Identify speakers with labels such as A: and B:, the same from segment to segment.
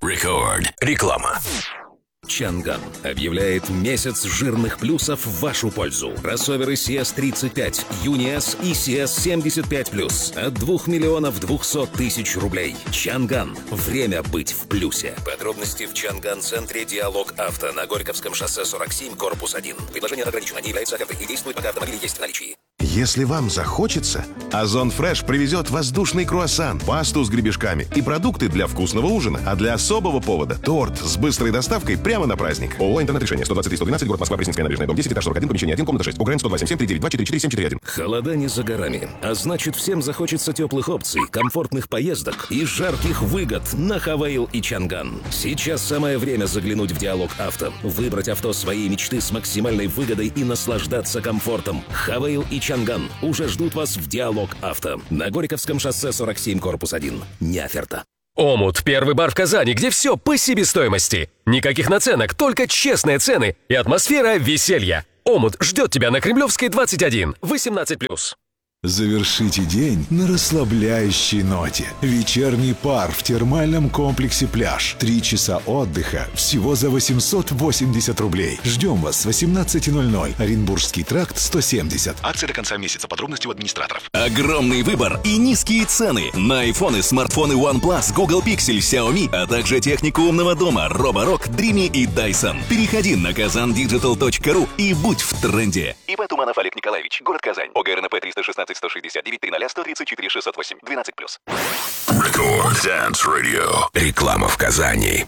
A: Рекорд. Реклама. Чанган объявляет месяц жирных плюсов в вашу пользу. Кроссоверы CS35, Uni-S и CS75+. От 2 миллионов 200 тысяч рублей. Чанган. Время быть в плюсе. Подробности в Чанган-центре «Диалог Авто» на Горьковском шоссе 47, корпус 1. Предложение ограничено, не является офертой и действует, пока автомобиль есть в наличии.
B: Если вам захочется, Озон Фреш привезет воздушный круассан, пасту с гребешками и продукты для вкусного ужина. А для особого повода – торт с быстрой доставкой прямо на праздник. ООО «Интернет-решение», 123-112, город Москва, Пресненская набережная, дом 10, этаж 41, помещение 1, комната 6. УГРН 127-392-44-741.
A: Холода не за горами, а значит, всем захочется теплых опций, комфортных поездок и жарких выгод на Хавейл и Чанган. Сейчас самое время заглянуть в «Диалог Авто», выбрать авто своей мечты с максимальной выгодой и наслаждаться комфортом. Хавейл и Чанган уже ждут вас в «Диалог Авто» на Горьковском шоссе 47, корпус 1. Не оферта.
C: Омут – первый бар в Казани, где все по себестоимости. Никаких наценок, только честные цены и атмосфера веселья. Омут ждет тебя на Кремлевской, 21, 18+.
D: Завершите день на расслабляющей ноте. Вечерний пар в термальном комплексе «Пляж». 3 часа отдыха всего за 880 рублей. Ждем вас с 18:00. Оренбургский тракт, 170.
E: Акция до конца месяца. Подробности у администраторов.
F: Огромный выбор и низкие цены на айфоны, смартфоны OnePlus, Google Pixel, Xiaomi, а также технику умного дома Roborock, Dreamy и Dyson. Переходи на kazandigital.ru и будь в тренде.
E: ИП Туманов Олег Николаевич. Город Казань. ОГРНП 316 169 300 134 608 12+.
A: Рекорд Dance Radio. Реклама в Казани.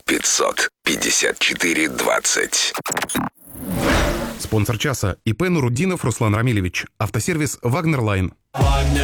A: 554-20.
G: Спонсор часа ИП Нуруддинов Руслан Рамилевич. Автосервис «Вагнер Лайн».